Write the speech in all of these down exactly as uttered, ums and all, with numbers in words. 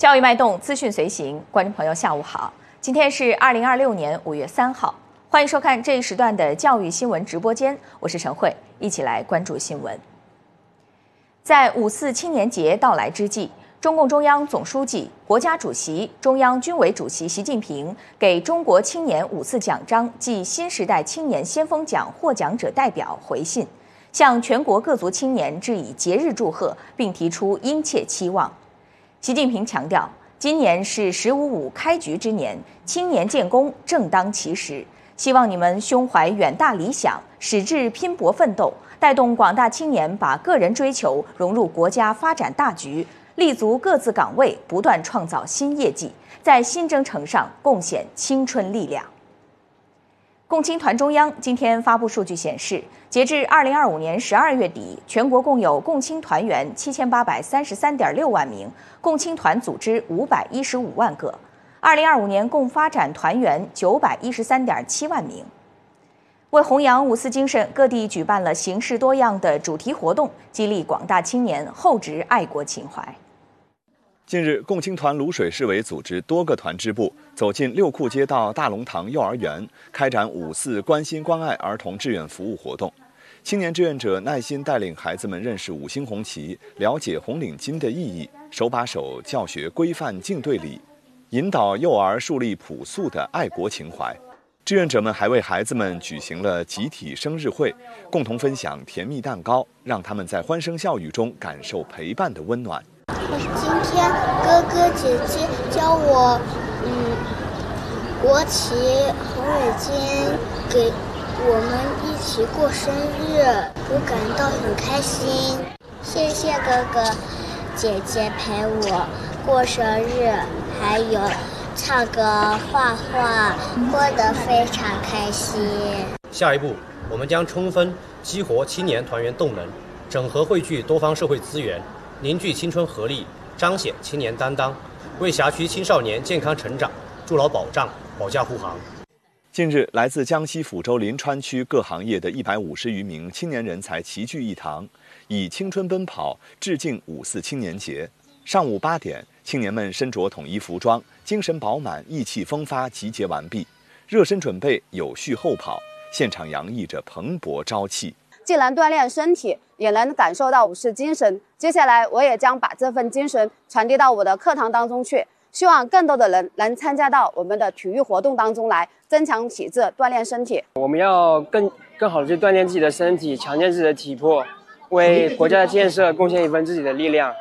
教育脉动，资讯随行，观众朋友下午好，今天是二零二六年五月三号，欢迎收看这一时段的教育新闻直播间，我是陈慧，一起来关注新闻。在五四青年节到来之际，中共中央总书记、国家主席、中央军委主席习近平给中国青年五四奖章暨新时代青年先锋奖获奖者代表回信，向全国各族青年致以节日祝贺，并提出殷切期望。习近平强调，今年是“十五五”开局之年，青年建功正当其时，希望你们胸怀远大理想，矢志拼搏奋斗，带动广大青年把个人追求融入国家发展大局，立足各自岗位，不断创造新业绩，在新征程上贡献青春力量。共青团中央今天发布数据显示，截至二零二五年十二月底，全国共有共青团员七千八百三十三点六万名，共青团组织五百一十五万个。二零二五年共发展团员九百一十三点七万名。为弘扬五四精神，各地举办了形式多样的主题活动，激励广大青年厚植爱国情怀。 近日，共青团卤水市委组织多个团支部走进六库街道大龙塘幼儿园，开展五四关心关爱儿童志愿服务活动。青年志愿者耐心带领孩子们认识五星红旗，了解红领巾的意义，手把手教学规范敬队礼，引导幼儿树立朴素的爱国情怀。志愿者们还为孩子们举行了集体生日会，共同分享甜蜜蛋糕，让他们在欢声笑语中感受陪伴的温暖。 今天哥哥姐姐教我，嗯，国旗、红领巾，给我们一起过生日，我感到很开心。谢谢哥哥姐姐陪我过生日，还有唱歌、画画，过得非常开心。 下一步，我们将充分激活青年团员动能，整合汇聚多方社会资源，凝聚青春合力，彰显青年担当，为辖区青少年健康成长筑牢保障，保驾护航。 近日，来自江西抚州临川区各行业的一百五十余名青年人才齐聚一堂，以青春奔跑致敬五四青年节。上午八点，青年们身着统一服装，精神饱满，意气风发，集结完毕，热身准备，有序后跑，现场洋溢着蓬勃朝气。 既能锻炼身体，也能感受到五四精神。接下来，我也将把这份精神传递到我的课堂当中去，希望更多的人能参加到我们的体育活动当中来，增强体质，锻炼身体。 我们要更更好的去锻炼自己的身体，强健自己的体魄，为国家的建设贡献一份自己的力量。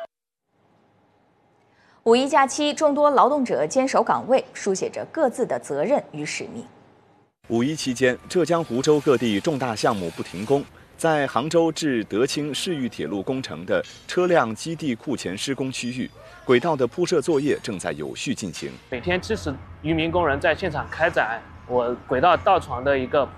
五一假期，众多劳动者坚守岗位，书写着各自的责任与使命。 五一期间，浙江湖州各地重大项目不停工。在杭州至德清市域铁路工程的车辆基地库前施工区域，轨道的铺设作业正在有序进行。 每天七十余名工人在现场开展我轨道道床的一个